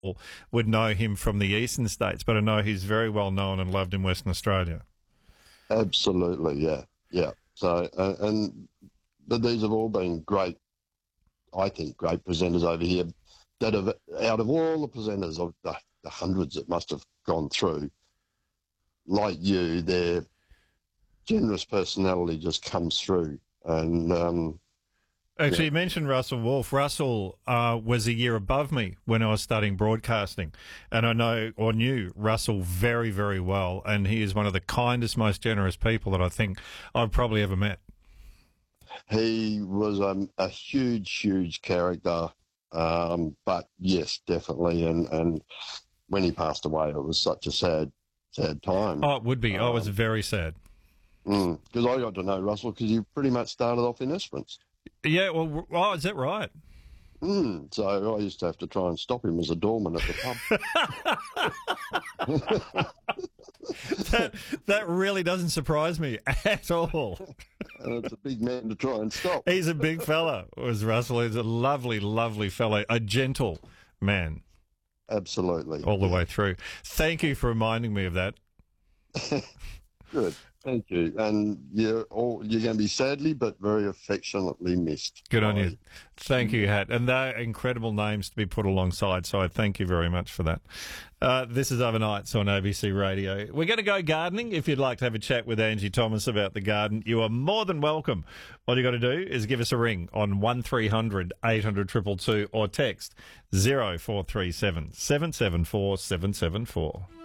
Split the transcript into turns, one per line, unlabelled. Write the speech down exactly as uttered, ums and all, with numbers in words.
would know him from the eastern states, but I know he's very well known and loved in Western Australia.
Absolutely, yeah, yeah. So, uh, and but these have all been great, I think, great presenters over here that have, out of all the presenters of the, the hundreds that must have gone through, like you, their generous personality just comes through. And um,
Actually,
yeah.
you mentioned Russell Wolf. Russell uh, was a year above me when I was studying broadcasting, and I know or knew Russell very, very well, and he is one of the kindest, most generous people that I think I've probably ever met.
He was um, a huge, huge character, um, but yes, definitely. And, and when he passed away, it was such a sad, sad time.
Oh, it would be.
Um,
I was very sad.
Because mm, I got to know Russell because you pretty much started off in Esperance.
Yeah, well, oh, is that right?
Mm, so I used to have to try and stop him as a doorman at the
pub. that, that really doesn't surprise me at all.
And it's a big man to try and stop.
He's a big fella, was Russell. He's a lovely, lovely fellow, a gentle man.
Absolutely.
All the
yeah.
way through. Thank you for reminding me of that.
Good. Thank you. And you're, all, you're going to be sadly but very affectionately missed.
Good on you. Thank you, Hat. And they're incredible names to be put alongside, so I thank you very much for that. Uh, this is Overnights on A B C Radio. We're going to go gardening. If you'd like to have a chat with Angie Thomas about the garden, you are more than welcome. All you got to do is give us a ring on one three hundred eight hundred two two two or text zero four three seven seven seven four seven seven four.